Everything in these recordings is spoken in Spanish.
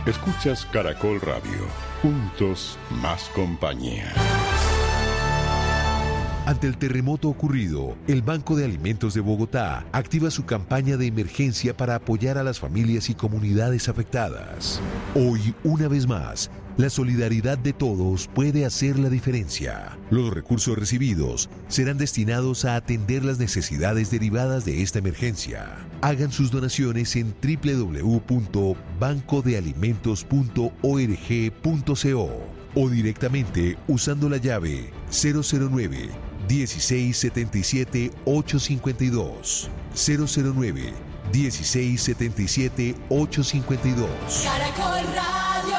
Escuchas Caracol Radio. Juntos, más compañía. Ante el terremoto ocurrido, el Banco de Alimentos de Bogotá activa su campaña de emergencia para apoyar a las familias y comunidades afectadas. Hoy, una vez más, la solidaridad de todos puede hacer la diferencia. Los recursos recibidos serán destinados a atender las necesidades derivadas de esta emergencia. Hagan sus donaciones en www.bancodealimentos.org.co o directamente usando la llave 009 1677 852 009 1677 852. Caracol Radio.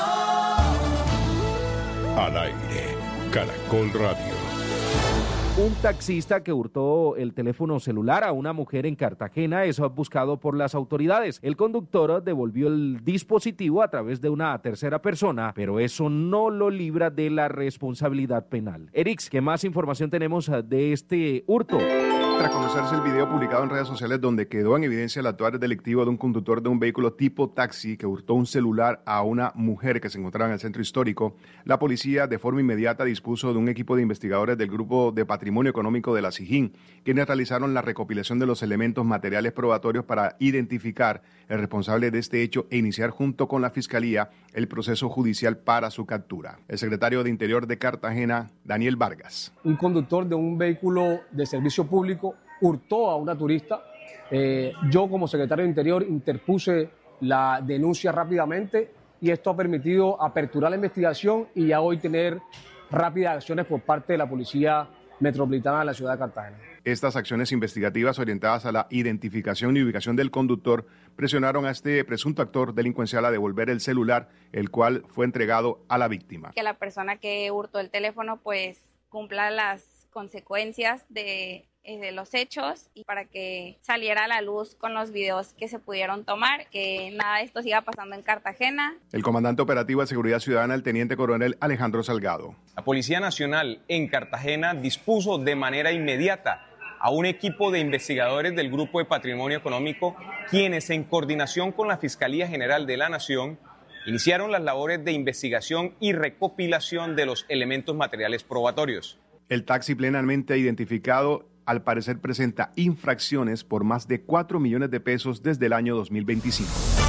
Al aire, Caracol Radio. Un taxista que hurtó el teléfono celular a una mujer en Cartagena es buscado por las autoridades. El conductor devolvió el dispositivo a través de una tercera persona, pero eso no lo libra de la responsabilidad penal. Erix, ¿qué más información tenemos de este hurto? Tras conocerse el video publicado en redes sociales donde quedó en evidencia el actuar delictivo de un conductor de un vehículo tipo taxi que hurtó un celular a una mujer que se encontraba en el centro histórico, la policía de forma inmediata dispuso de un equipo de investigadores del Grupo de Patrimonio Económico de la SIJIN, quienes realizaron la recopilación de los elementos materiales probatorios para identificar el responsable de este hecho e iniciar junto con la Fiscalía el proceso judicial para su captura. El secretario de Interior de Cartagena, Daniel Vargas. Un conductor de un vehículo de servicio público hurtó a una turista. Yo como secretario de Interior interpuse la denuncia rápidamente y esto ha permitido aperturar la investigación y ya hoy tener rápidas acciones por parte de la Policía Metropolitana de la ciudad de Cartagena. Estas acciones investigativas orientadas a la identificación y ubicación del conductor presionaron a este presunto actor delincuencial a devolver el celular, el cual fue entregado a la víctima. Que la persona que hurtó el teléfono pues cumpla las consecuencias de los hechos y para que saliera a la luz con los videos que se pudieron tomar, que nada de esto siga pasando en Cartagena. El comandante operativo de Seguridad Ciudadana, el teniente coronel Alejandro Salgado. La Policía Nacional en Cartagena dispuso de manera inmediata a un equipo de investigadores del Grupo de Patrimonio Económico, quienes en coordinación con la Fiscalía General de la Nación iniciaron las labores de investigación y recopilación de los elementos materiales probatorios. El taxi plenamente identificado al parecer presenta infracciones por más de 4 millones de pesos desde el año 2025.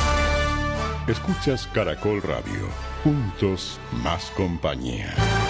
Escuchas Caracol Radio. Juntos, más compañía.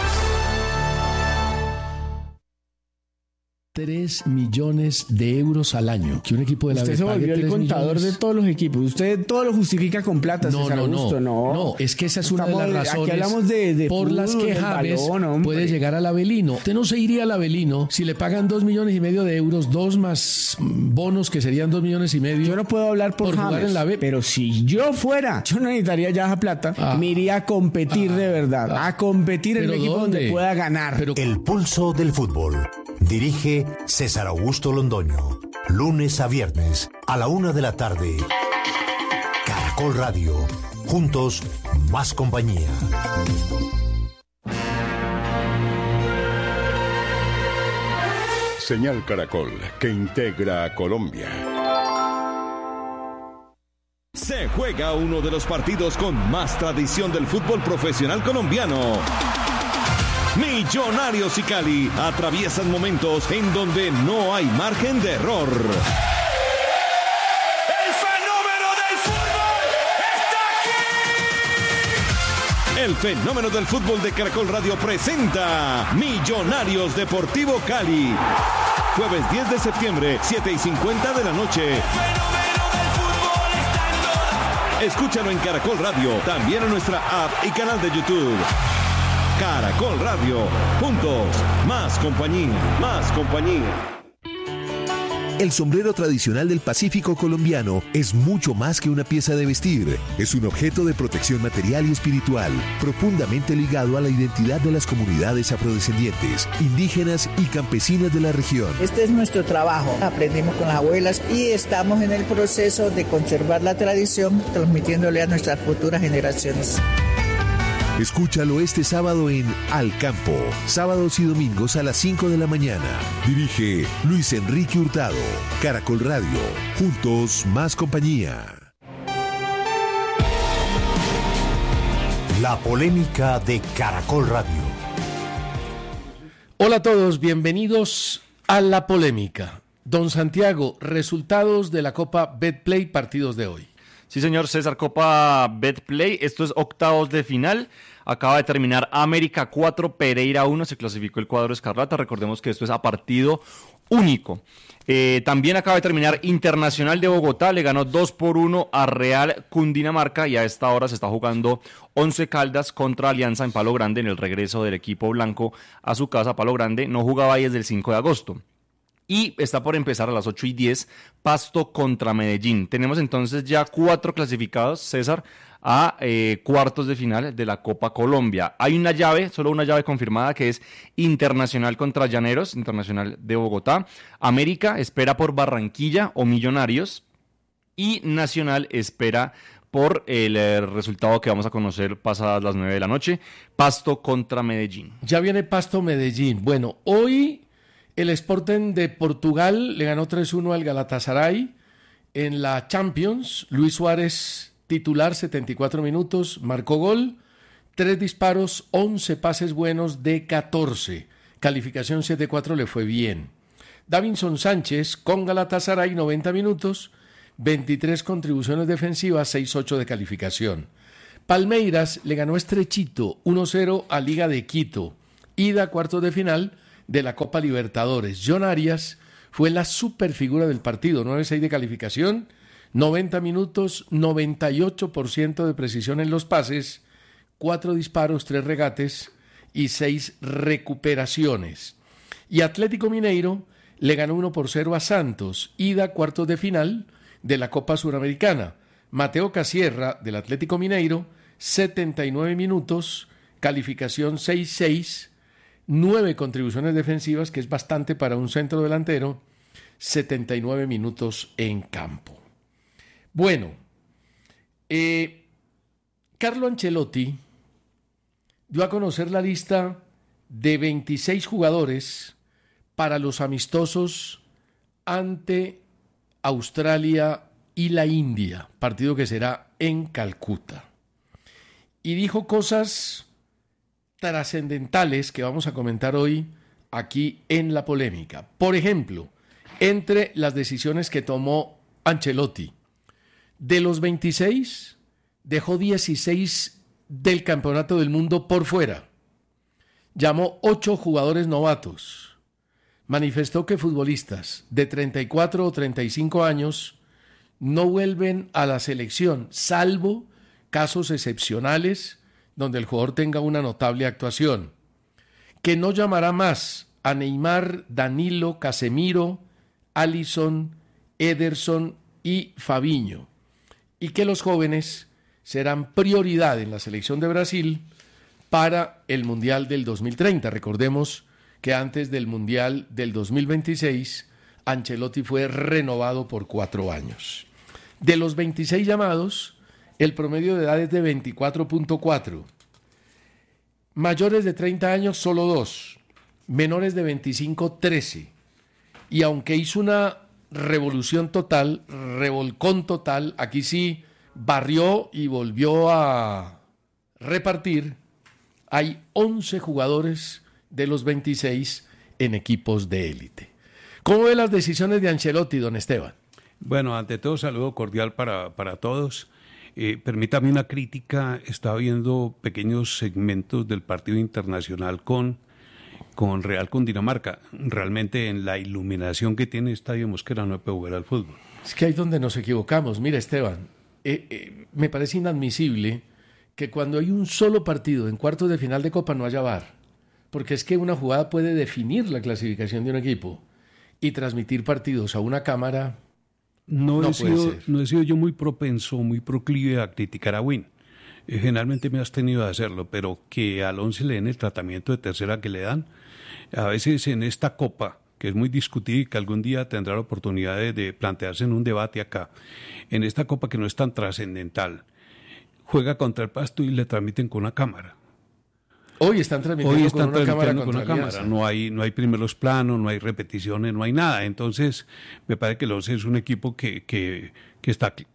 3 millones de euros al año. Que un equipo de la Usted se volvió el contador de todos los equipos. Usted todo lo justifica con plata, César Augusto. No, es que esa es una de las razones aquí hablamos de por fútbol, las que James puede llegar al Avelino. Usted no se iría al Avelino si le pagan 2,5 millones de euros, 2 más bonos que serían 2,5 millones. Yo no puedo hablar por jugar James, en la B. pero si yo fuera, yo no necesitaría ya esa plata. Me iría a competir de verdad, a competir en un equipo donde pueda ganar. El pulso del fútbol. Dirige César Augusto Londoño. Lunes a viernes a la 1 de la tarde. Caracol Radio. Juntos, más compañía. Señal Caracol, que integra a Colombia. Se juega uno de los partidos con más tradición del fútbol profesional colombiano. Millonarios y Cali atraviesan momentos en donde no hay margen de error. ¡El fenómeno del fútbol está aquí! El fenómeno del fútbol de Caracol Radio presenta Millonarios Deportivo Cali. Jueves 10 de septiembre, 7:50 de la noche. Escúchalo en Caracol Radio, también en nuestra app y canal de YouTube. Caracol Radio, juntos, más compañía, más compañía. El sombrero tradicional del Pacífico colombiano es mucho más que una pieza de vestir. Es un objeto de protección material y espiritual, profundamente ligado a la identidad de las comunidades afrodescendientes, indígenas y campesinas de la región. Este es nuestro trabajo. Aprendimos con las abuelas y estamos en el proceso de conservar la tradición, transmitiéndole a nuestras futuras generaciones. Escúchalo este sábado en Al Campo, sábados y domingos a las 5 de la mañana. Dirige Luis Enrique Hurtado. Caracol Radio, juntos más compañía. La polémica de Caracol Radio. Hola a todos, bienvenidos a La Polémica. Don Santiago, resultados de la Copa Betplay, partidos de hoy. Sí, señor César, Copa Betplay, esto es octavos de final. Acaba de terminar América 4, Pereira 1, se clasificó el cuadro escarlata. Recordemos que esto es a partido único. También acaba de terminar Internacional de Bogotá, le ganó 2-1 a Real Cundinamarca y a esta hora se está jugando Once Caldas contra Alianza en Palo Grande en el regreso del equipo blanco a su casa. Palo Grande no jugaba ahí desde el 5 de agosto. Y está por empezar a las 8:10, Pasto contra Medellín. Tenemos entonces ya 4 clasificados, César, a cuartos de final de la Copa Colombia. Hay una llave, solo una llave confirmada, que es Internacional contra Llaneros, Internacional de Bogotá. América espera por Barranquilla o Millonarios. Y Nacional espera por el resultado que vamos a conocer pasadas las 9 de la noche, Pasto contra Medellín. Ya viene Pasto-Medellín. Bueno, hoy el Sporting de Portugal le ganó 3-1 al Galatasaray en la Champions. Luis Suárez, titular, 74 minutos, marcó gol, 3 disparos, 11 pases buenos de 14. Calificación 7-4, le fue bien. Davinson Sánchez con Galatasaray, 90 minutos, 23 contribuciones defensivas, 6-8 de calificación. Palmeiras le ganó estrechito, 1-0 a Liga de Quito. Ida a cuartos de final de la Copa Libertadores. John Arias fue la superfigura del partido, 9-6 de calificación, 90 minutos, 98% de precisión en los pases, 4 disparos, 3 regates y 6 recuperaciones. Y Atlético Mineiro le ganó 1-0 a Santos, ida a cuartos de final de la Copa Suramericana. Mateo Casierra, del Atlético Mineiro, 79 minutos, calificación 6-6, 9 contribuciones defensivas, que es bastante para un centro delantero, 79 minutos en campo. Bueno, Carlo Ancelotti dio a conocer la lista de 26 jugadores para los amistosos ante Australia y la India, partido que será en Calcuta. Y dijo cosas trascendentales que vamos a comentar hoy aquí en La Polémica. Por ejemplo, entre las decisiones que tomó Ancelotti, de los 26, dejó 16 del Campeonato del Mundo por fuera. Llamó 8 jugadores novatos. Manifestó que futbolistas de 34 o 35 años no vuelven a la selección, salvo casos excepcionales donde el jugador tenga una notable actuación. Que no llamará más a Neymar, Danilo, Casemiro, Alisson, Ederson y Fabinho. Y que los jóvenes serán prioridad en la selección de Brasil para el Mundial del 2030. Recordemos que antes del Mundial del 2026, Ancelotti fue renovado por 4 años. De los 26 llamados, el promedio de edad es de 24.4. Mayores de 30 años, solo 2. Menores de 25, 13. Y aunque hizo una revolución total, revolcón total, aquí sí barrió y volvió a repartir, hay 11 jugadores de los 26 en equipos de élite. ¿Cómo ve las decisiones de Ancelotti, don Esteban? Bueno, ante todo, saludo cordial para todos. Permítame una crítica. Estaba viendo pequeños segmentos del partido internacional con Real Cundinamarca. Realmente en la iluminación que tiene Estadio Mosquera no puede jugar al fútbol. Es que ahí es donde nos equivocamos. Mira, Esteban, me parece inadmisible que cuando hay un solo partido en cuartos de final de Copa no haya VAR, porque es que una jugada puede definir la clasificación de un equipo y transmitir partidos a una cámara. No he sido yo muy propenso, muy proclive a criticar a Win. Generalmente me has tenido de hacerlo, pero que al 11 le den el tratamiento de tercera que le dan, a veces en esta Copa, que es muy discutida y que algún día tendrá la oportunidad de plantearse en un debate acá, en esta Copa que no es tan trascendental, juega contra el Pasto y le transmiten con una cámara. Hoy están transmitiendo con una cámara contra Alianza. No hay primeros planos, no hay repeticiones, no hay nada. Entonces, me parece que el 11 es un equipo que está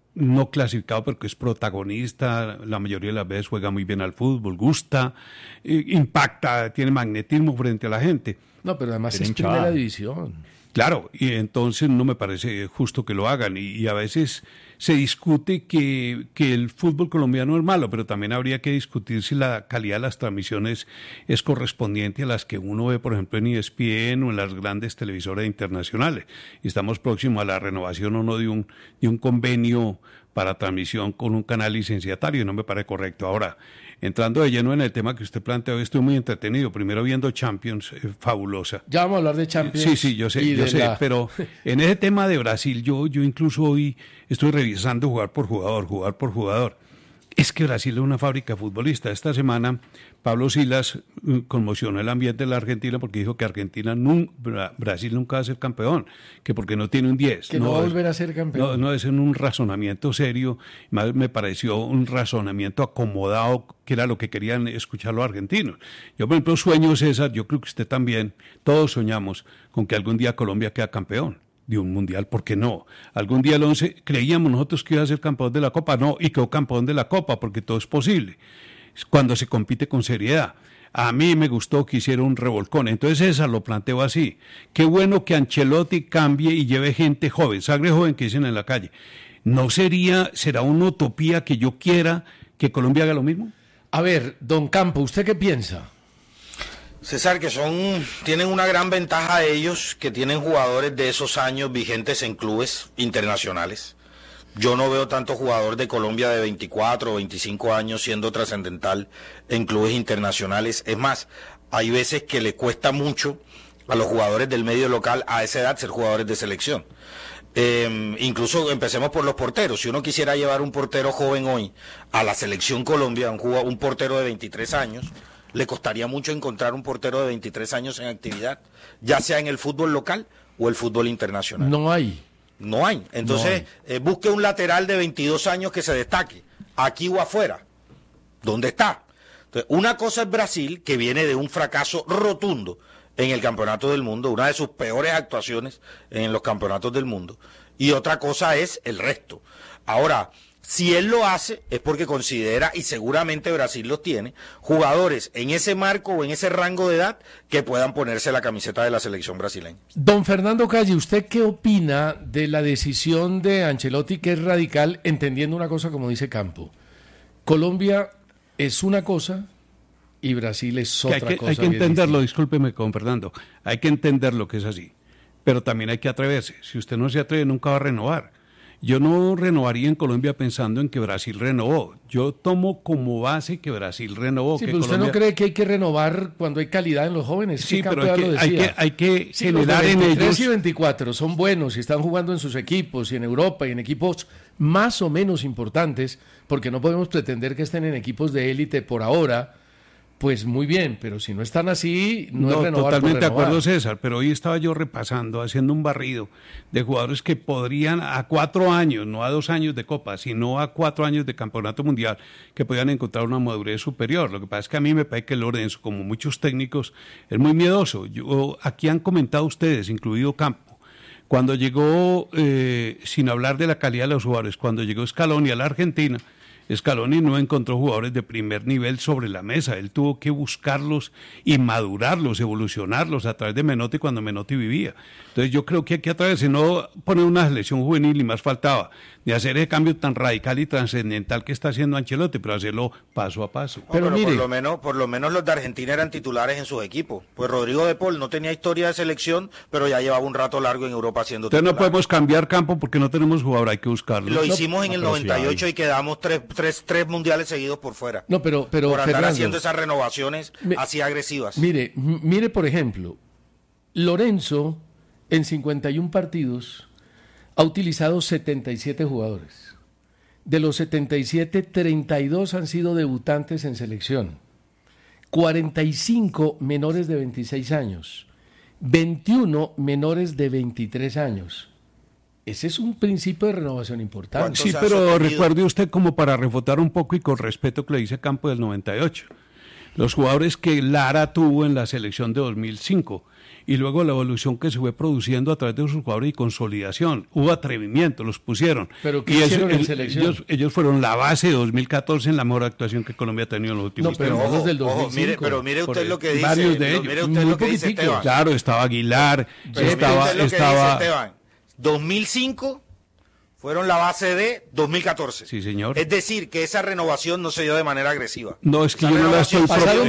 no clasificado, pero que es protagonista, la mayoría de las veces juega muy bien al fútbol, gusta, impacta, tiene magnetismo frente a la gente. No, pero además es primera división. Claro, y entonces no me parece justo que lo hagan, y a veces se discute que el fútbol colombiano es malo, pero también habría que discutir si la calidad de las transmisiones es correspondiente a las que uno ve, por ejemplo, en ESPN o en las grandes televisoras internacionales. Y estamos próximos a la renovación o no de un convenio para transmisión con un canal licenciatario, y no me parece correcto. Ahora, entrando de lleno en el tema que usted planteó, estoy muy entretenido. Primero viendo Champions, fabulosa. Ya vamos a hablar de Champions. Sí, yo sé, pero en ese tema de Brasil, yo incluso hoy estoy revisando jugar por jugador. Es que Brasil es una fábrica futbolista. Esta semana Pablo Silas conmocionó el ambiente de la Argentina porque dijo que Brasil nunca va a ser campeón, que porque no tiene un 10. Que no va a volver a ser campeón. No, es en un razonamiento serio. Más me pareció un razonamiento acomodado, que era lo que querían escuchar los argentinos. Yo, por ejemplo, sueño, César, yo creo que usted también, todos soñamos con que algún día Colombia quede campeón de un mundial, ¿por qué no? Algún día el 11 creíamos nosotros que iba a ser campeón de la Copa, no, y quedó campeón de la Copa, porque todo es posible, cuando se compite con seriedad. A mí me gustó que hiciera un revolcón, entonces esa lo planteo así. Qué bueno que Ancelotti cambie y lleve gente joven, sangre joven que dicen en la calle. ¿No será una utopía que yo quiera que Colombia haga lo mismo? A ver, don Campo, ¿usted qué piensa? César, que tienen una gran ventaja ellos, que tienen jugadores de esos años vigentes en clubes internacionales. Yo no veo tanto jugador de Colombia de 24 o 25 años siendo trascendental en clubes internacionales. Es más, hay veces que le cuesta mucho a los jugadores del medio local a esa edad ser jugadores de selección. Incluso empecemos por los porteros. Si uno quisiera llevar un portero joven hoy a la selección Colombia, un portero de 23 años, le costaría mucho encontrar un portero de 23 años en actividad, ya sea en el fútbol local o el fútbol internacional. No hay. Entonces, busque un lateral de 22 años que se destaque, aquí o afuera. ¿Dónde está? Entonces, una cosa es Brasil, que viene de un fracaso rotundo en el Campeonato del Mundo, una de sus peores actuaciones en los campeonatos del mundo, y otra cosa es el resto. Ahora, si él lo hace es porque considera, y seguramente Brasil los tiene, jugadores en ese marco o en ese rango de edad que puedan ponerse la camiseta de la selección brasileña. Don Fernando Calle, ¿usted qué opina de la decisión de Ancelotti, que es radical, entendiendo una cosa como dice Campo? Colombia es una cosa y Brasil es otra cosa. Hay que entenderlo, discúlpeme con Fernando, hay que entender lo que es así, pero también hay que atreverse. Si usted no se atreve, nunca va a renovar. Yo no renovaría en Colombia pensando en que Brasil renovó. Yo tomo como base que Brasil renovó. Sí, que pero Colombia... ¿usted no cree que hay que renovar cuando hay calidad en los jóvenes? Sí, pero hay que generar en ellos... 23 y 24 son buenos y están jugando en sus equipos y en Europa y en equipos más o menos importantes, porque no podemos pretender que estén en equipos de élite por ahora. Pues muy bien, pero si no están así, no es renovar. Totalmente de acuerdo, César, pero hoy estaba yo repasando, haciendo un barrido de jugadores que podrían a 4 años, no a 2 años de Copa, sino a 4 años de Campeonato Mundial, que podían encontrar una madurez superior. Lo que pasa es que a mí me parece que Lorenzo, como muchos técnicos, es muy miedoso. Aquí han comentado ustedes, incluido Campo, cuando llegó, sin hablar de la calidad de los jugadores, cuando llegó Scaloni a la Argentina, Scaloni no encontró jugadores de primer nivel sobre la mesa, él tuvo que buscarlos y madurarlos, evolucionarlos a través de Menotti cuando Menotti vivía. Entonces yo creo que hay que atreverse, no poner una selección juvenil y más faltaba, de hacer ese cambio tan radical y trascendental que está haciendo Ancelotti, pero hacerlo paso a paso. Pero mire, por lo menos los de Argentina eran titulares en sus equipos. Pues Rodrigo de Paul no tenía historia de selección, pero ya llevaba un rato largo en Europa siendo titular. Entonces no podemos cambiar campo porque no tenemos jugador, hay que buscarlo. Lo hicimos en el 98 y quedamos tres mundiales seguidos por fuera. No, pero por andar Fernando, haciendo esas renovaciones así agresivas. Mire, por ejemplo, Lorenzo en 51 partidos ha utilizado 77 jugadores. De los 77, 32 han sido debutantes en selección. 45 menores de 26 años. 21 menores de 23 años. Ese es un principio de renovación importante. Sí, pero recuerde usted, como para refutar un poco y con respeto que le dice Campo del 98, los jugadores que Lara tuvo en la selección de 2005 y luego la evolución que se fue produciendo a través de sus jugadores y consolidación. Hubo atrevimiento, los pusieron. ¿Pero qué hicieron en selección? Ellos fueron la base de 2014 en la mejor actuación que Colombia ha tenido en los últimos tiempos. No, pero años. del 2005. Pero mire usted lo que dice. Varios de ellos. Mire usted lo que dice Esteban. Claro, estaba Aguilar, estaba 2005 fueron la base de 2014. Sí, señor. Es decir, que esa renovación no se dio de manera agresiva. No, es que yo no la estoy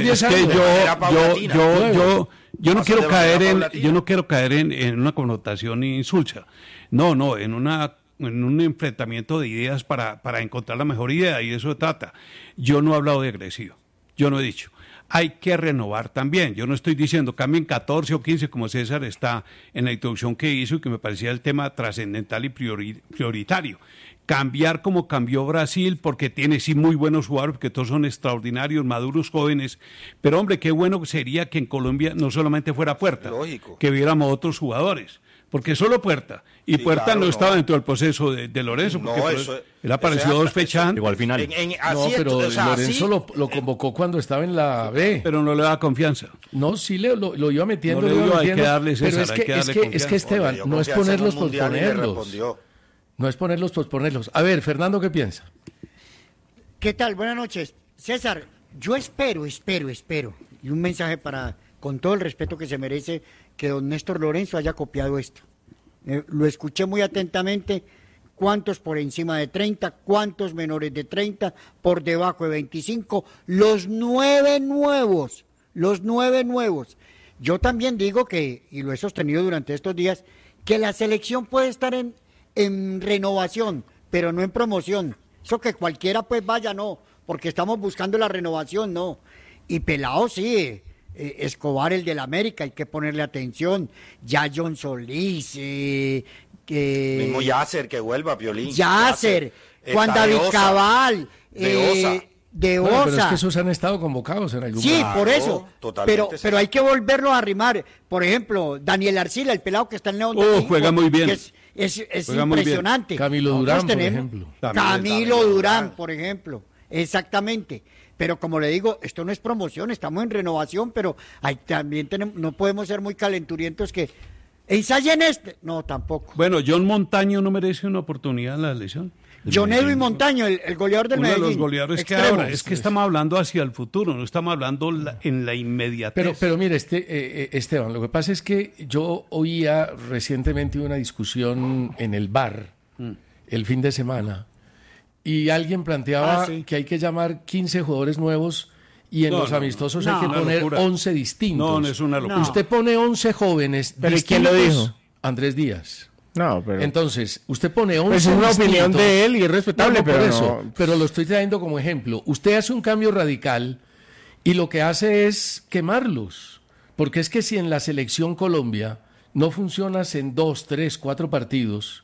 yo no quiero caer en una connotación insulsa. No, en un enfrentamiento de ideas para encontrar la mejor idea, y de eso se trata. Yo no he hablado de agresivo. Yo no he dicho. Hay que renovar también. Yo no estoy diciendo cambien 14 o 15 como César está en la introducción que hizo y que me parecía el tema trascendental y prioritario. Cambiar como cambió Brasil, porque tiene sí muy buenos jugadores, porque todos son extraordinarios, maduros, jóvenes. Pero hombre, qué bueno sería que en Colombia no solamente fuera Puerta, que viéramos otros jugadores. Porque solo Puerta. Y sí, Puerta no estaba dentro del proceso de Lorenzo, porque él apareció 2 fechas antes. Igual final. Pero Lorenzo lo convocó cuando estaba en la B. Pero no le da confianza. No, sí lo iba metiendo. Hay que darle César, pero es que Esteban, no es ponerlos por ponerlos. No es ponerlos por ponerlos. A ver, Fernando, ¿qué piensa? ¿Qué tal? Buenas noches. César, yo espero, y un mensaje con todo el respeto que se merece, que don Néstor Lorenzo haya copiado esto. Lo escuché muy atentamente. ¿Cuántos por encima de 30? ¿Cuántos menores de 30? ¿Por debajo de 25? Los 9 nuevos. Yo también digo que, y lo he sostenido durante estos días, que la selección puede estar en renovación, pero no en promoción. Eso que cualquiera pues vaya, no, porque estamos buscando la renovación, no. Y Pelao sí, Escobar, el del América, hay que ponerle atención. Ya John Solís, mismo Yasser, que vuelva, Piolín. Yasser, Juan David Cabal, de Osa. Bueno, pero es que esos han estado convocados en algún momento. Sí, por eso. Pero hay que volverlos a arrimar. Por ejemplo, Daniel Arcila, el pelado que está en León. Juega muy bien. Es impresionante. Camilo Durán, por ejemplo. Camilo Durán, por ejemplo. Exactamente. Pero como le digo, esto no es promoción, estamos en renovación, pero también no podemos ser muy calenturientos que ensayen no, tampoco. Bueno, John Montaño no merece una oportunidad en la elección. John Edwin Montaño, el goleador del Medellín. Uno de los goleadores que ahora, es que estamos hablando hacia el futuro, no estamos hablando en la inmediatez. Pero mire, Esteban, lo que pasa es que yo oía recientemente una discusión en el bar, el fin de semana, y alguien planteaba que hay que llamar 15 jugadores nuevos y en los amistosos hay que poner 11 distintos. No, es una locura. Usted pone 11 jóvenes ¿Pero distintos. quién lo dijo? Andrés Díaz. No, pero... Entonces, usted pone 11 pues es una opinión de él y es respetable, pero eso. Pero lo estoy trayendo como ejemplo. Usted hace un cambio radical y lo que hace es quemarlos. Porque es que si en la selección Colombia no funcionas en 2, 3, 4 partidos,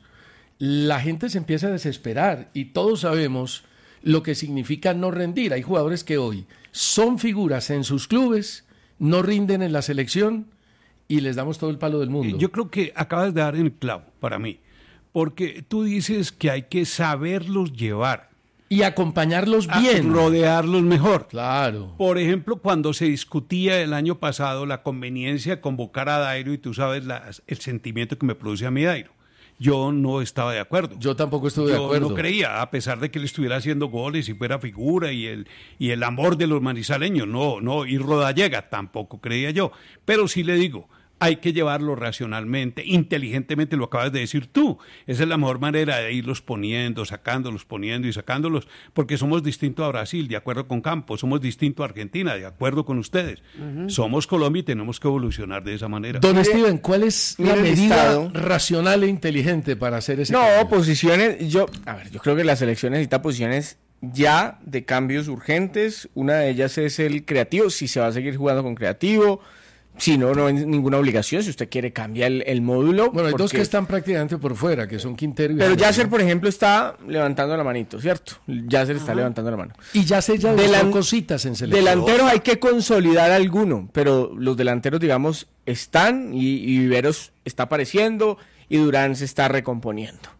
la gente se empieza a desesperar y todos sabemos lo que significa no rendir. Hay jugadores que hoy son figuras en sus clubes, no rinden en la selección y les damos todo el palo del mundo. Yo creo que acabas de dar el clavo para mí, porque tú dices que hay que saberlos llevar. Y acompañarlos bien. Rodearlos mejor. Claro. Por ejemplo, cuando se discutía el año pasado la conveniencia de convocar a Dairo, y tú sabes el sentimiento que me produce a mí Dairo. Yo no estaba de acuerdo. Yo tampoco estuve de acuerdo. Yo no creía, a pesar de que él estuviera haciendo goles y fuera figura y el amor de los manizaleños. No, y Rodallega tampoco creía yo. Pero sí le digo, hay que llevarlo racionalmente, inteligentemente, lo acabas de decir tú. Esa es la mejor manera de irlos poniendo, sacándolos, poniendo y sacándolos, porque somos distintos a Brasil, de acuerdo con Campos, somos distintos a Argentina, de acuerdo con ustedes. Somos Colombia y tenemos que evolucionar de esa manera. Don Steven, ¿cuál es la medida racional e inteligente para hacer ese cambio? Posiciones, yo creo que la selección necesita posiciones ya de cambios urgentes. Una de ellas es el creativo, si se va a seguir jugando con creativo. Si no hay ninguna obligación, si usted quiere cambiar el módulo. Bueno, hay dos que están prácticamente por fuera, que son Quintero y... Pero Yasser, por ejemplo, está levantando la manito, ¿cierto? Yasser está levantando la mano. Y Yasser ya dejó cositas en selección. Delanteros hay que consolidar alguno, pero los delanteros, digamos, están y Viveros está apareciendo y Durán se está recomponiendo.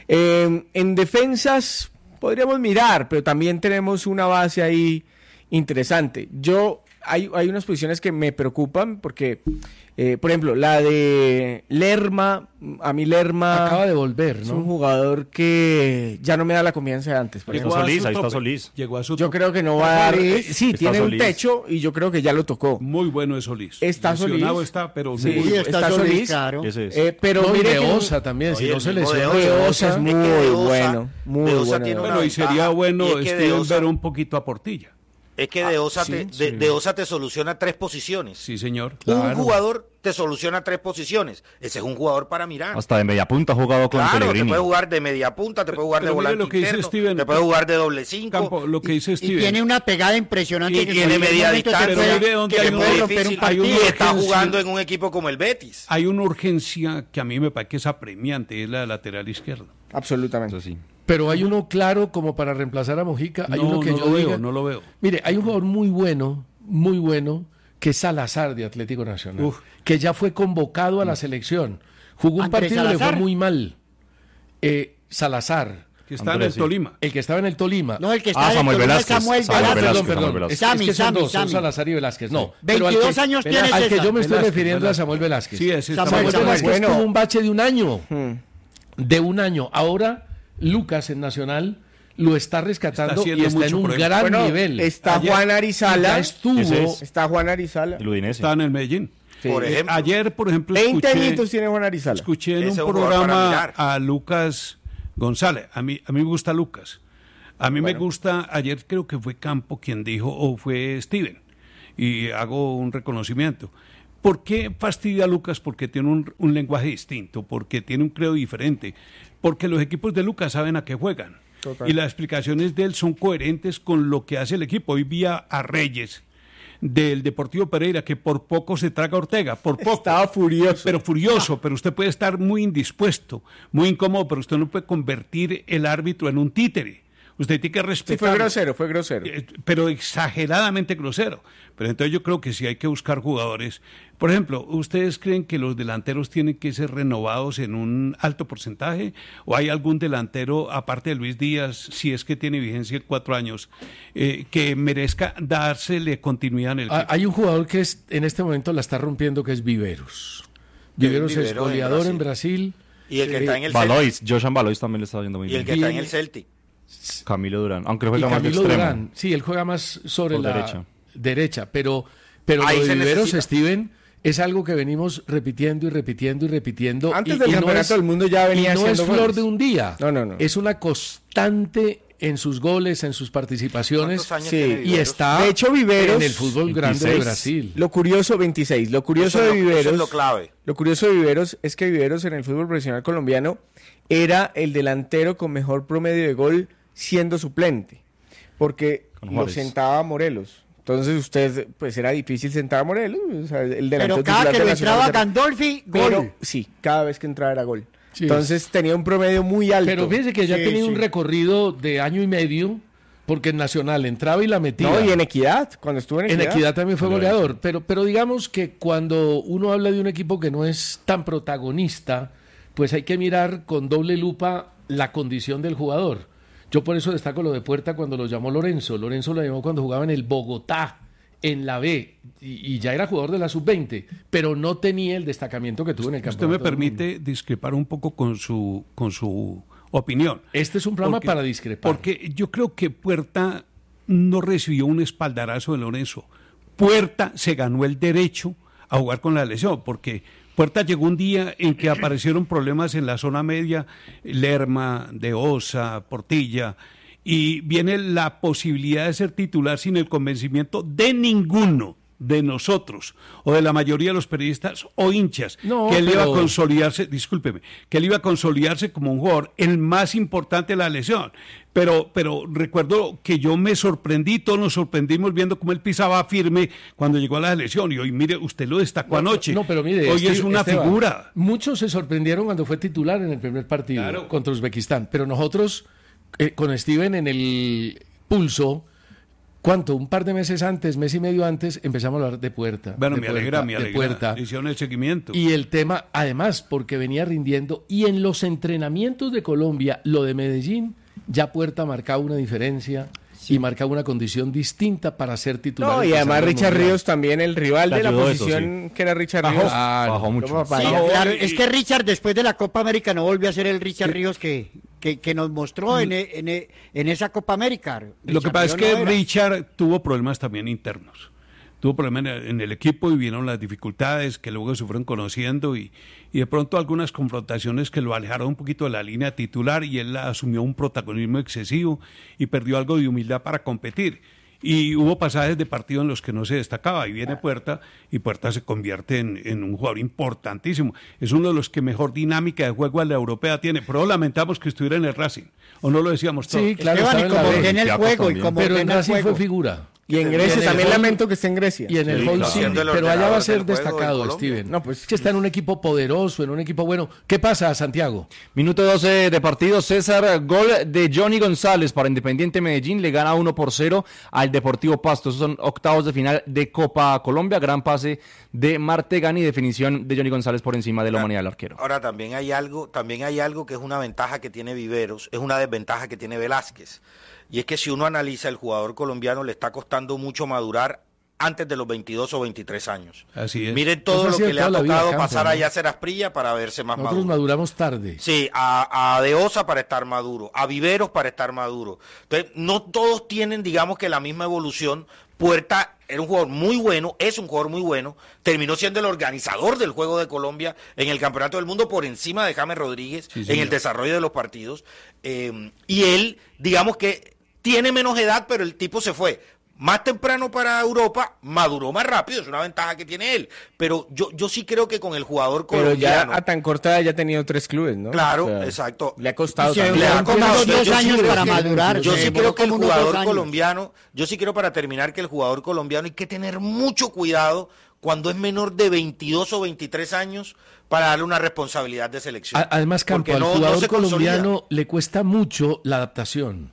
En defensas podríamos mirar, pero también tenemos una base ahí interesante. Yo hay unas posiciones que me preocupan porque, por ejemplo, la de Lerma, a mí Lerma... Acaba de volver, ¿no? Es un jugador que ya no me da la confianza de antes. Ahí está Solís. Llegó a su Yo creo que no va a dar... sí, Está tiene Solís. un techo y yo creo que ya lo tocó. Muy bueno es Solís. Está Solís. Lesionado está, pero Sí, muy está Solís. claro. Ese es. Pero No, y mire de que no- Osa también, si Oye, no se el mismo lesiona. de De Osa es muy bueno. Muy de Osa bueno. tiene una Bueno, y sería ventaja, bueno y es que de Steven Osa- ver un poquito a Portilla. Es que de Osa, sí, de Osa te soluciona 3 posiciones. Sí, señor. Un jugador te soluciona 3 posiciones. Ese es un jugador para mirar. Hasta de media punta ha jugado con Claro, te Pellegrini. puede jugar de media punta, te puede jugar de Pero mire volante lo que dice interno, Steven. te puede jugar de doble 5. Campo, lo que dice Y Steven. tiene una pegada impresionante. Y que tiene en cualquier media momento te distancia, puede- mire dónde que hay te un puede romper difícil, un hay un partido. Y está urgencia. jugando en un equipo como el Betis. Hay una urgencia que a mí me parece que es apremiante, es la de lateral izquierdo. Absolutamente. Eso sí. Pero hay uno claro como para reemplazar a Mojica. Hay No, uno que no yo lo diga- veo, no lo veo. Mire, hay un jugador muy bueno, que es Salazar de Atlético Nacional, Uf. que ya fue convocado a la selección. Jugó un Andrés partido y le fue Salazar. muy mal. Salazar, Que está en Andrés, el sí. Tolima. el que estaba en el Tolima. No, el que está Samuel en el Tolima es Velázquez. Samuel Samuel Velázquez. Velázquez, Perdón. Samuel Velázquez. Es que son Sammy, dos, son Sammy. Salazar y Velázquez. No, 22 años tiene al que César. yo me estoy Velázquez, refiriendo Velázquez. a Samuel Velázquez. Sí, ese está Samuel Samuel bueno. Velázquez bueno. tuvo un bache de un año. Hmm. De un año. Ahora Lucas en Nacional lo está rescatando Está haciendo y está en mucho un por él. gran Bueno, nivel. está Ayer- Juan Y Arizala. ya estuvo. Ese es. Está Juan Arizala. El Udinese. Está en el Medellín. Sí. Por ejemplo. Ayer, por ejemplo, 20 escuché, añitos tiene Juan Arizala. escuché en Ese es un un jugador para programa mirar. a Lucas González. A mí me gusta Lucas. A mí me gusta, ayer creo que fue Campo quien dijo, o fue Steven, y hago un reconocimiento. ¿Por qué fastidia a Lucas? Porque tiene un lenguaje distinto, porque tiene un credo diferente, porque los equipos de Lucas saben a qué juegan. Total. Y las explicaciones de él son coherentes con lo que hace el equipo. Hoy vi a Reyes del Deportivo Pereira, que por poco se traga a Ortega, por poco. Estaba furioso. Pero furioso, pero usted puede estar muy indispuesto, muy incómodo, pero usted no puede convertir el árbitro en un títere. Usted tiene que Sí, respetar. fue grosero. Pero exageradamente grosero. Pero entonces yo creo que sí hay que buscar jugadores. Por ejemplo, ¿ustedes creen que los delanteros tienen que ser renovados en un alto porcentaje? ¿O hay algún delantero, aparte de Luis Díaz, si es que tiene vigencia en 4 años, que merezca dársele continuidad en el equipo? Hay un jugador que en este momento la está rompiendo, que es Viveros. Viveros es Viveros en goleador en Brasil. Brasil. Y el que está en el Valois, Joshan Valois también le está yendo muy Y el bien. que está en el Celtic. Camilo Durán, aunque Y juega más de Camilo extremo. Durán, sí, él juega más sobre Por la derecha. pero Ahí lo de se Viveros, necesita. Steven, es algo que venimos repitiendo y repitiendo y repitiendo. Antes y- del y no campeonato es- del mundo ya venía y no es haciendo flor goles. de un día. No. Es una constante en sus goles, en sus participaciones. ¿Cuántos años Sí, tiene Y Viveros? está De hecho, Viveros- en el fútbol grande de 26. Brasil. Lo curioso, 26. Lo curioso Eso de es lo- eso Viveros. es lo clave. Lo curioso de Viveros es que Viveros en el fútbol profesional colombiano era el delantero con mejor promedio de gol siendo suplente. Porque Con lo Juárez. sentaba a Morelos. Entonces usted, pues era difícil sentar a Morelos. O sea, el delantero Pero cada titular que de lo Nacional entraba era- Gandolfi, Pero gol. sí, cada vez que entraba era gol. Sí, Entonces tenía un promedio muy alto. Pero fíjese que ya Sí, ha tenido sí. un recorrido de año y medio, porque en Nacional entraba y la metía. No, y en Equidad, cuando estuvo en En Equidad. Equidad también fue goleador, pero digamos que cuando uno habla de un equipo que no es tan protagonista, pues hay que mirar con doble lupa la condición del jugador. Yo por eso destaco lo de Puerta cuando lo llamó Lorenzo. Lorenzo lo llamó cuando jugaba en el Bogotá, en la B, y ya era jugador de la sub-20, pero no tenía el destacamiento que tuvo en el Usted campeonato. me del mundo. permite discrepar un poco con su opinión. Este es un programa para discrepar. Porque yo creo que Puerta no recibió un espaldarazo de Lorenzo. Puerta se ganó el derecho a jugar con la lesión, porque Puerta llegó un día en que aparecieron problemas en la zona media, Lerma, De Osa, Portilla, y viene la posibilidad de ser titular sin el convencimiento de ninguno de nosotros o de la mayoría de los periodistas o hinchas No, que él iba a pero- consolidarse, discúlpeme, que él iba a consolidarse como un jugador el más importante de la lesión. Pero recuerdo que yo me sorprendí, todos nos sorprendimos viendo cómo él pisaba firme cuando llegó a la lesión. Y hoy, mire, usted lo destacó anoche. No, pero mire, hoy es una Esteban, figura. Muchos se sorprendieron cuando fue titular en el primer partido Claro. contra Uzbekistán, pero nosotros con Steven en el pulso, ¿cuánto? Un par de meses antes, mes y medio antes, empezamos a hablar de Puerta. Bueno, de me Puerta, alegra. de Puerta. Le hicieron el seguimiento. Y el tema, además, porque venía rindiendo, y en los entrenamientos de Colombia, lo de Medellín, ya Puerta marcaba una diferencia y marca una condición distinta para ser titular. No, y además Richard Ríos también, el rival de la posición que era Richard Ríos. Bajó mucho. Sí, claro, es que Richard después de la Copa América no volvió a ser el Richard Ríos que nos mostró en esa Copa América. Lo que pasa es que Richard tuvo problemas también internos. Tuvo problemas en el equipo y vieron las dificultades que luego se fueron conociendo y de pronto algunas confrontaciones que lo alejaron un poquito de la línea titular y él asumió un protagonismo excesivo y perdió algo de humildad para competir. Y hubo pasajes de partido en los que no se destacaba y viene Puerta y Puerta se convierte en un jugador importantísimo. Es uno de los que mejor dinámica de juego a la europea tiene, pero lamentamos que estuviera en el Racing, ¿o no lo decíamos todos? Sí, claro, en el juego y como pero en el Racing juego. fue figura. Y en Grecia también lamento que esté en Grecia. Y en el Hull sí, pero allá va a ser destacado, Steven. No, pues que está en un equipo poderoso, en un equipo bueno. ¿Qué pasa, Santiago? Minuto 12 de partido, César, gol de Johnny González para Independiente Medellín, le gana 1-0 al Deportivo Pasto. Esos son octavos de final de Copa Colombia, gran pase de Martegani, definición de Johnny González por encima de la humanidad del arquero. Ahora también hay algo que es una ventaja que tiene Viveros, es una desventaja que tiene Velázquez. Y es que si uno analiza, el jugador colombiano le está costando mucho madurar antes de los 22 o 23 años. Así es. Miren todo lo que le ha tocado pasar allá a Cerasprilla para verse más maduro. Nosotros maduramos tarde. Sí, a De Osa para estar maduro, a Viveros para estar maduro. Entonces, no todos tienen, digamos que la misma evolución. Puerta era un jugador muy bueno, es un jugador muy bueno, terminó siendo el organizador del juego de Colombia en el Campeonato del Mundo por encima de James Rodríguez en el desarrollo de los partidos. Y él, digamos que tiene menos edad, pero el tipo se fue más temprano para Europa, maduró más rápido, es una ventaja que tiene él. Pero yo sí creo que con el jugador colombiano... Pero ya a tan corta edad ya ha tenido 3 clubes, ¿no? Claro, o sea, exacto. Le ha costado. Le ha costado 2 años para madurar. Yo sí creo que el jugador colombiano, yo sí quiero para terminar que el jugador colombiano hay que tener mucho cuidado cuando es menor de 22 o 23 años para darle una responsabilidad de selección. Además, Campo, al jugador colombiano le cuesta mucho la adaptación.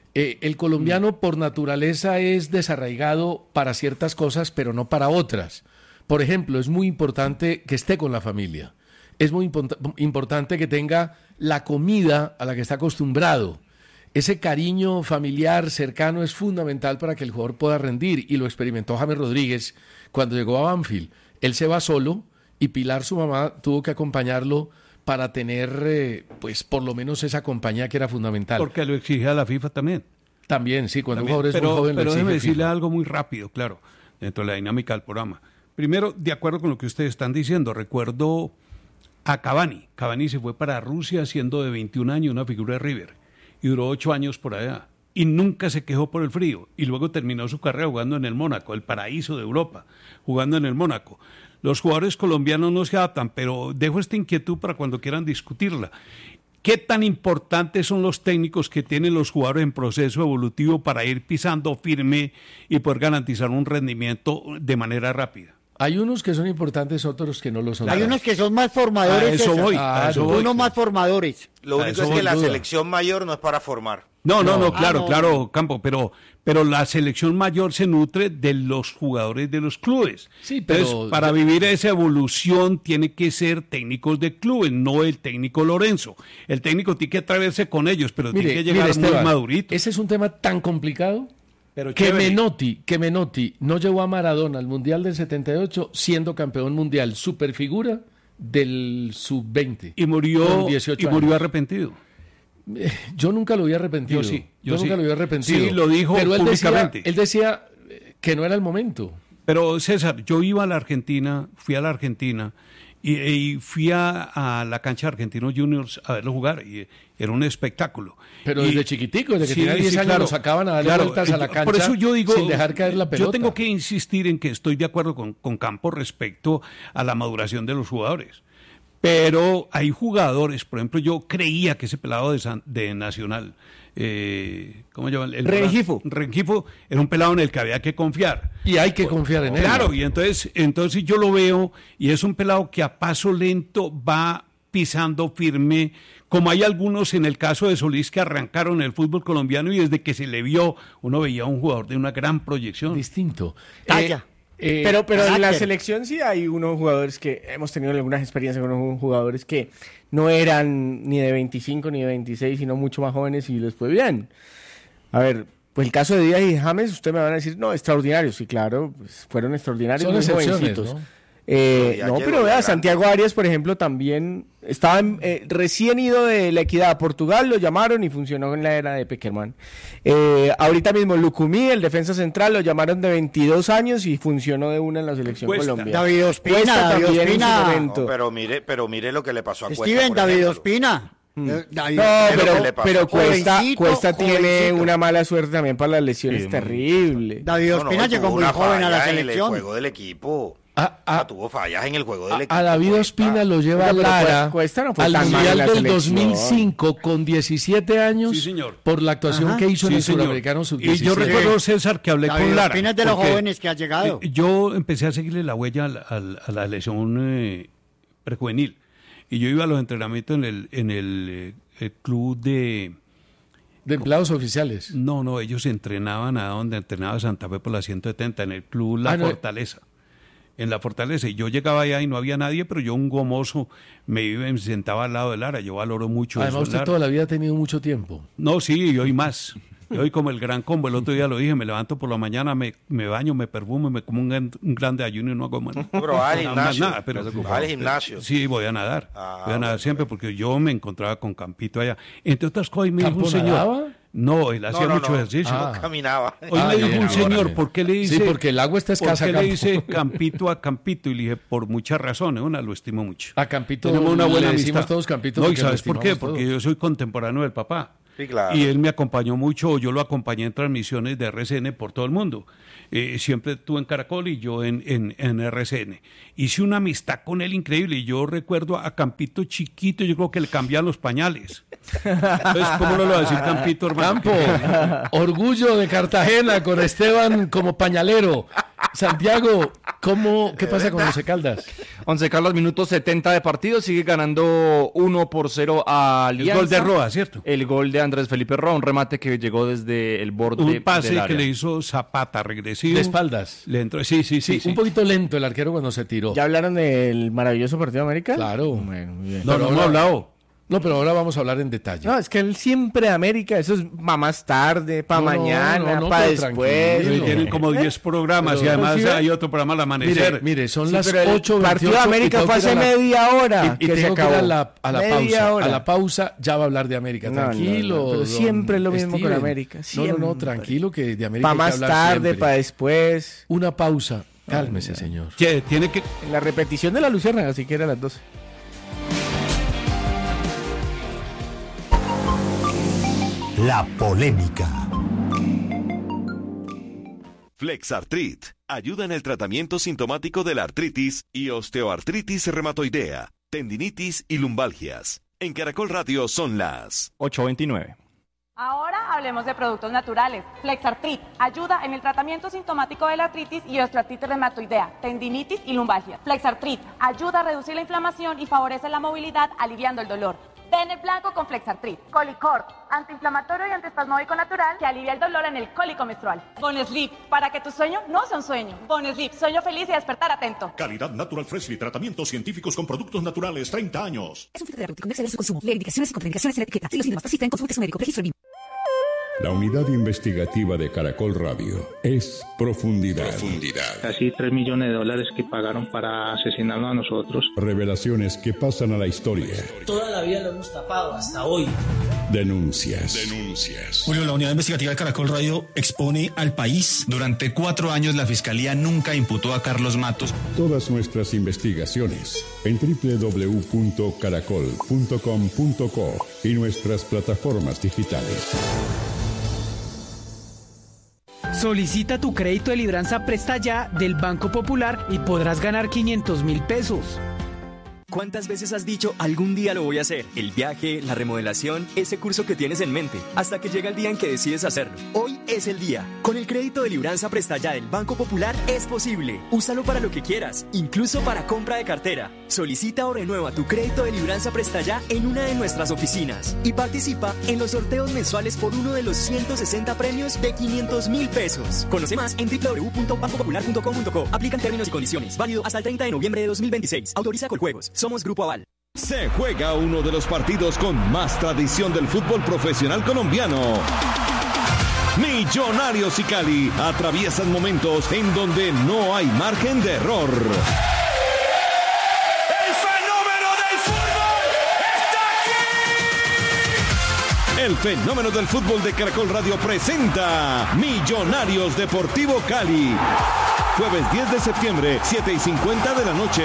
El colombiano por naturaleza es desarraigado para ciertas cosas, pero no para otras. Por ejemplo, es muy importante que esté con la familia. Es muy importante que tenga la comida a la que está acostumbrado. Ese cariño familiar cercano es fundamental para que el jugador pueda rendir, y lo experimentó James Rodríguez cuando llegó a Banfield. Él se va solo y Pilar, su mamá, tuvo que acompañarlo para tener, pues, por lo menos esa compañía que era fundamental. Porque lo exigía la FIFA también. También, sí, cuando también, un jugador es muy joven lo exige. Pero déjeme decirle FIFA. algo muy rápido, claro, dentro de la dinámica del programa. Primero, de acuerdo con lo que ustedes están diciendo, recuerdo a Cavani. Cavani se fue para Rusia siendo de 21 años, una figura de River, y duró 8 años por allá. Y nunca se quejó por el frío. Y luego terminó su carrera jugando en el Mónaco, el paraíso de Europa, jugando en el Mónaco. Los jugadores colombianos no se adaptan, pero dejo esta inquietud para cuando quieran discutirla. ¿Qué tan importantes son los técnicos que tienen los jugadores en proceso evolutivo para ir pisando firme y poder garantizar un rendimiento de manera rápida? Hay unos que son importantes, otros que no lo son. Hay unos que son más formadores. A eso voy. Unos más formadores. Lo único es que la selección mayor no es para formar. No, claro, Campo, pero la selección mayor se nutre de los jugadores de los clubes. Sí, pero entonces, para vivir esa evolución tiene que ser técnicos de clubes, no el técnico Lorenzo. El técnico tiene que atreverse con ellos, pero tiene que llegar Esteban, muy madurito. Ese es un tema tan complicado pero que Menotti no llevó a Maradona al Mundial del 78 siendo campeón mundial, superfigura del sub-20. Y murió arrepentido. Yo nunca lo vi arrepentido. Yo nunca lo vi arrepentido. Sí, lo dijo pero públicamente. Él decía que no era el momento. Pero César, yo iba a la Argentina, fui a la Argentina y fui a la cancha de Argentinos Juniors a verlo jugar y era un espectáculo. Pero desde chiquitico, desde que tenía 10 años, lo sacaban a darle vueltas a la cancha, por eso yo digo, sin dejar caer la pelota. Yo tengo que insistir en que estoy de acuerdo con Campos respecto a la maduración de los jugadores. Pero hay jugadores, por ejemplo, yo creía que ese pelado de Nacional, ¿cómo llaman? Rengifo era un pelado en el que había que confiar. Y hay que confiar en él. Claro, y entonces yo lo veo, y es un pelado que a paso lento va pisando firme, como hay algunos en el caso de Solís que arrancaron el fútbol colombiano y desde que se le vio, uno veía a un jugador de una gran proyección. Distinto. Pero en la selección sí hay unos jugadores que hemos tenido algunas experiencias con unos jugadores que no eran ni de 25 ni de 26, sino mucho más jóvenes y les fue bien. A ver, Pues el caso de Díaz y James, ustedes me van a decir, no, extraordinarios. Sí, claro, pues fueron extraordinarios. Son muy excepciones, jovencitos. ¿no? No, pero vea, Santiago Arias, por ejemplo, también estaba recién ido de la Equidad a Portugal, lo llamaron y funcionó en la era de Peckerman. Ahorita mismo Lucumí, el defensa central, lo llamaron de 22 años y funcionó de una en la selección colombiana. David Ospina. No, pero mire lo que le pasó a Cuesta. Steven, David Ospina. Pero Cuesta tiene una mala suerte también para las lesiones terrible. David Ospina llegó muy joven a la selección. En el juego del equipo. Tuvo fallas en el juego del equipo. A David Ospina lo lleva Lara al Mundial del 2005 con 17 años, sí, señor, por la actuación que hizo en el Suramericano Sub-17. Y yo recuerdo, César, que hablé con Lara. Ospina es de los jóvenes que ha llegado. Yo empecé a seguirle la huella a la lesión prejuvenil. Y yo iba a los entrenamientos en el club de empleados oficiales. No, ellos entrenaban a donde entrenaba Santa Fe por la 170, en el club La Fortaleza. En La Fortaleza, y yo llegaba allá y no había nadie, pero yo, un gomoso, me iba y me sentaba al lado de Lara. Yo valoro mucho eso. Además, usted toda la vida ha tenido mucho tiempo. No, sí, y hoy más. Y hoy como el gran combo, el otro día lo dije, me levanto por la mañana, me baño, me perfumo, me como un grande ayuno y no hago más. Pero va al gimnasio. Nada, pero va al gimnasio. Sí, voy a nadar. Voy a nadar siempre, porque yo me encontraba con Campito allá. Entre otras cosas, me dijo un señor. ¿Nadaba? No, él hacía mucho ejercicio. No caminaba. Hoy me dijo un señor, ¿por qué le dice? Sí, porque el agua está escasa. ¿Por qué le dice Campito a Campito? Y le dije, por muchas razones. Una, lo estimo mucho. A Campito tenemos una buena le amistad. Todos Campito. No, ¿y sabes por qué? Porque yo soy contemporáneo del papá. Sí, claro. Y él me acompañó mucho, yo lo acompañé en transmisiones de RCN por todo el mundo. Siempre estuve en Caracol y yo en RCN. Hice una amistad con él increíble y yo recuerdo a Campito chiquito, yo creo que le cambiaban los pañales. Entonces, ¿cómo no lo va a decir Campito, hermano? Campo, orgullo de Cartagena con Esteban como pañalero. Santiago, ¿qué pasa con Once Caldas? Once Caldas, minuto 70 de partido, sigue ganando 1-0 a Alianza. El gol de Roa, ¿cierto? El gol de Andrés Felipe Roa, un remate que llegó desde el borde del área. Un pase que le hizo Zapata, regresivo. De espaldas. Le entró, sí. Un poquito lento el arquero cuando se tiró. ¿Ya hablaron del maravilloso partido de América? Claro. Bueno, muy bien. No hemos hablado. No, pero ahora vamos a hablar en detalle. No, es que él siempre América, eso es para más tarde, para mañana, para después. Tienen como 10 programas y además hay otro programa al amanecer. Mire, son las 8:28. El partido de América fue hace media hora. Y que tengo se que ir acabó. a la pausa. A la pausa ya va a hablar de América. Tranquilo. No, pero siempre es lo mismo con América. No, tranquilo, que de América para más tarde, para después. Una pausa. Cálmese, señor. Tiene que... En la repetición de la Luciérnaga, así que era a las 12. La polémica. Flexartrit ayuda en el tratamiento sintomático de la artritis y osteoartritis reumatoidea, tendinitis y lumbalgias. En Caracol Radio son las 8:29. Ahora hablemos de productos naturales. Flexartrit ayuda en el tratamiento sintomático de la artritis y osteoartritis reumatoidea, tendinitis y lumbalgia. Flexartrit ayuda a reducir la inflamación y favorece la movilidad, aliviando el dolor. Den el blanco con Flexartrit. Colicort, antiinflamatorio y antiespasmódico natural que alivia el dolor en el cólico menstrual. Bonesleep, para que tu sueño no sea un sueño. Bonesleep, sueño feliz y despertar atento. Calidad Natural Freshly, tratamientos científicos con productos naturales, 30 años. Es un fitoterapéutico, no exceder su consumo. Lee indicaciones y contraindicaciones en la etiqueta. Si los síntomas persisten, consulte a su médico. Registro BIM. La unidad investigativa de Caracol Radio es Profundidad. Casi $3 millones que pagaron para asesinarnos a nosotros. Revelaciones que pasan a la historia. Toda la vida lo hemos tapado, hasta hoy. Denuncias. Julio, la unidad investigativa de Caracol Radio expone al país. Durante 4 años la Fiscalía nunca imputó a Carlos Matos. Todas nuestras investigaciones en www.caracol.com.co y nuestras plataformas digitales. Solicita tu crédito de libranza Presta Ya del Banco Popular y podrás ganar 500,000 pesos. ¿Cuántas veces has dicho algún día lo voy a hacer? El viaje, la remodelación, ese curso que tienes en mente, hasta que llega el día en que decides hacerlo. Hoy es el día. Con el crédito de libranza Presta Ya del Banco Popular es posible. Úsalo para lo que quieras, incluso para compra de cartera. Solicita o renueva tu crédito de libranza Presta Ya en una de nuestras oficinas y participa en los sorteos mensuales por uno de los 160 premios de 500,000 pesos. Conoce más en www.bancopopular.com.co. Aplican términos y condiciones. Válido hasta el 30 de noviembre de 2026. Autoriza Coljuegos. Somos Grupo Aval. Se juega uno de los partidos con más tradición del fútbol profesional colombiano. Millonarios y Cali atraviesan momentos en donde no hay margen de error. El fenómeno del fútbol de Caracol Radio presenta Millonarios Deportivo Cali. Jueves 10 de septiembre, 7:50 de la noche.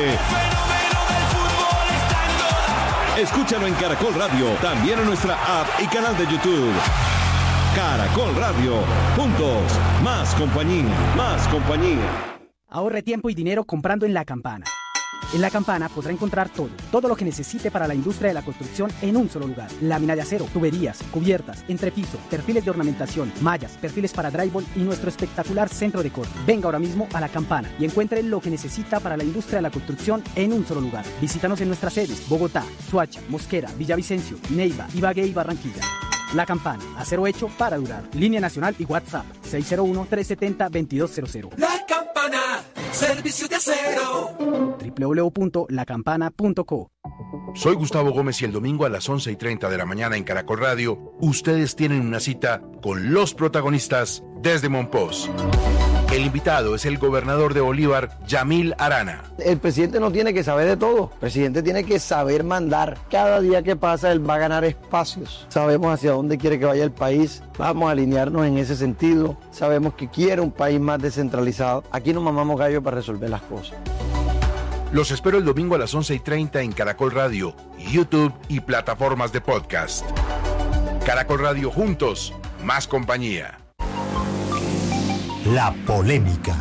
Escúchalo en Caracol Radio, también en nuestra app y canal de YouTube. Caracol Radio, juntos, más compañía, más compañía. Ahorre tiempo y dinero comprando en La Campana. En La Campana podrá encontrar todo lo que necesite para la industria de la construcción en un solo lugar. Lámina de acero, tuberías, cubiertas, entrepiso, perfiles de ornamentación, mallas, perfiles para drywall y nuestro espectacular centro de corte. Venga ahora mismo a La Campana y encuentre lo que necesita para la industria de la construcción en un solo lugar. Visítanos en nuestras sedes: Bogotá, Soacha, Mosquera, Villavicencio, Neiva, Ibagué y Barranquilla. La Campana, acero hecho para durar. Línea nacional y WhatsApp 601-370-2200. La Campana, servicio de acero. www.lacampana.co. Soy Gustavo Gómez y el domingo a las 11:30 de la mañana en Caracol Radio, ustedes tienen una cita con los protagonistas desde Monpós. El invitado es el gobernador de Bolívar, Yamil Arana. El presidente no tiene que saber de todo, el presidente tiene que saber mandar. Cada día que pasa él va a ganar espacios. Sabemos hacia dónde quiere que vaya el país, vamos a alinearnos en ese sentido. Sabemos que quiere un país más descentralizado. Aquí nos mamamos gallo para resolver las cosas. Los espero el domingo a las 11:30 en Caracol Radio, YouTube y plataformas de podcast. Caracol Radio, juntos, más compañía. La polémica.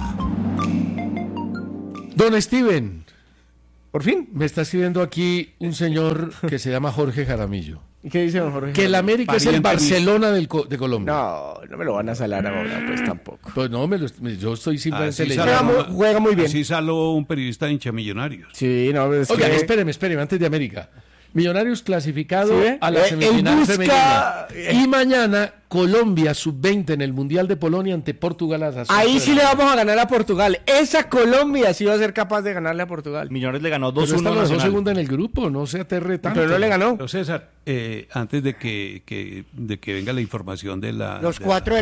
Don Steven, por fin me está escribiendo aquí un señor que se llama Jorge Jaramillo. ¿Y qué dice don Jorge? Que el América es el Barcelona de Colombia. No me lo van a salar ahora, pues tampoco. Pues no, yo estoy simplemente leyendo. Juega muy bien. Así salió un periodista de hincha Millonarios. Sí, no, es Oigan, que... espéreme, antes de América. Millonarios clasificado ¿Sí? a la semifinal femenina. Y mañana Colombia sub-20 en el Mundial de Polonia ante Portugal. Ahí sí le vamos a ganar a Portugal. Esa Colombia sí va a ser capaz de ganarle a Portugal. Millonarios le ganó 2-1 Pero esta Nacional. la segunda en el grupo, no se aterre tanto. Pero no le ganó. Pero César, antes de que venga la información de la... Los cuatro